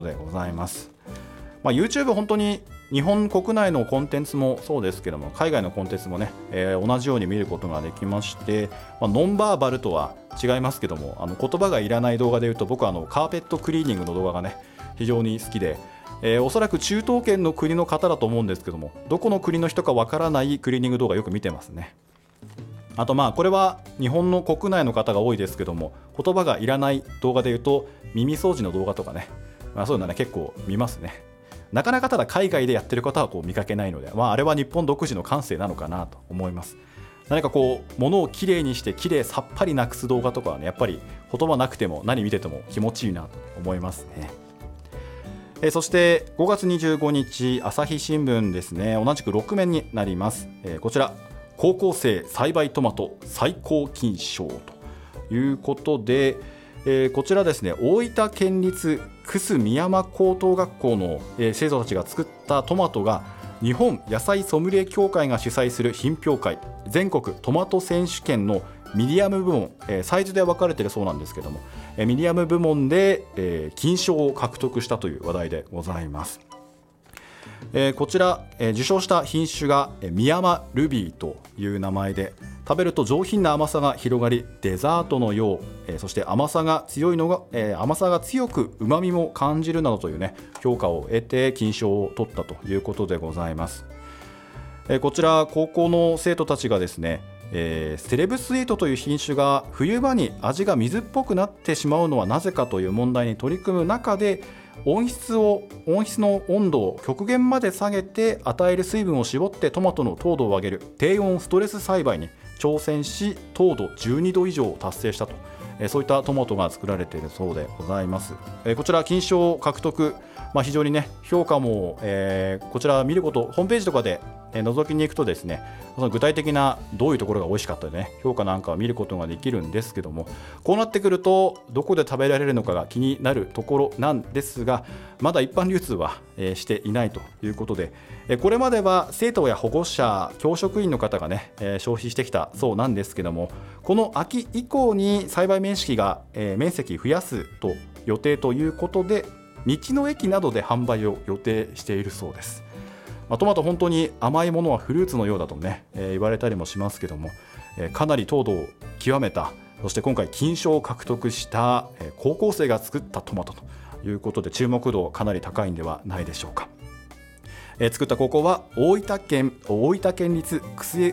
でございます。YouTube 本当に日本国内のコンテンツもそうですけども、海外のコンテンツもね、同じように見ることができまして、ノンバーバルとは違いますけども、言葉がいらない動画でいうと、僕はカーペットクリーニングの動画がね非常に好きで、おそらく中東圏の国の方だと思うんですけども、どこの国の人かわからないクリーニング動画よく見てますね。あとこれは日本の国内の方が多いですけども、言葉がいらない動画でいうと耳掃除の動画とかね、そういうのね結構見ますね。なかなかただ海外でやってる方は見かけないので、あれは日本独自の感性なのかなと思います。何か物をきれいにしてきれいさっぱりなくす動画とかはね、やっぱり言葉なくても何見てても気持ちいいなと思いますね。そして5月25日朝日新聞ですね、同じく6面になります。こちら、高校生栽培トマト最高金賞ということで、こちらですね、大分県立楠見山高等学校の、生徒たちが作ったトマトが日本野菜ソムリエ協会が主催する品評会全国トマト選手権のミディアム部門、サイズでは分かれているそうなんですけども、ミディアム部門で、金賞を獲得したという話題でございます。こちら、受賞した品種がミヤマルビーという名前で、食べると上品な甘さが広がりデザートのよう、そして甘さが強くうまみも感じるなどというね評価を得て金賞を取ったということでございます。こちら高校の生徒たちがですね、セレブスイートという品種が冬場に味が水っぽくなってしまうのはなぜかという問題に取り組む中で、温室の温度を極限まで下げて与える水分を絞ってトマトの糖度を上げる低温ストレス栽培に挑戦し、糖度12度以上を達成したと、そういったトマトが作られているそうでございます。こちら金賞獲得、非常にね評価も、こちら見ることホームページとかで覗きに行くとですね、その具体的などういうところが美味しかったりね評価なんかを見ることができるんですけども、こうなってくるとどこで食べられるのかが気になるところなんですが、まだ一般流通はしていないということで、これまでは生徒や保護者教職員の方がね消費してきたそうなんですけども、この秋以降に栽培面積増やすと予定ということで、道の駅などで販売を予定しているそうです。トマト本当に甘いものはフルーツのようだとね、言われたりもしますけども、かなり糖度を極めた、そして今回金賞を獲得した、高校生が作ったトマトということで注目度かなり高いんではないでしょうか。作った高校は大分県立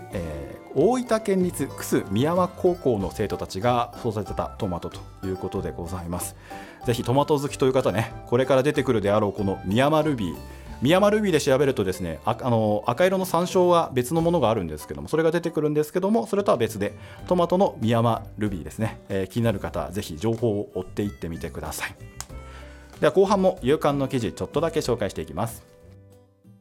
楠見山高校の生徒たちが育てたトマトということでございます。ぜひトマト好きという方ね、これから出てくるであろうこのミヤマルビーで調べるとですね、赤色の山椒は別のものがあるんですけども、それが出てくるんですけども、それとは別でトマトのミヤマルビーですね、気になる方はぜひ情報を追っていってみてください。では後半も夕刊の記事ちょっとだけ紹介していきます。